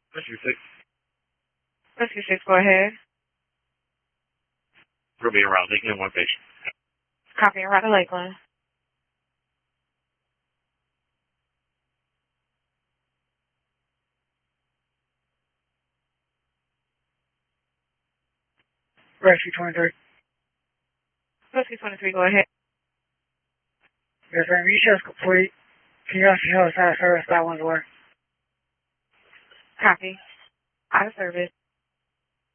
Rescue 6. Rescue 6, go ahead. We'll be around Lakeland, one patient. Copy, around to Lakeland. Rescue 23. Rescue 23, go ahead. Yes, sir. Reshow is complete. Can you also show us how to service that one's work? Copy. Out of service.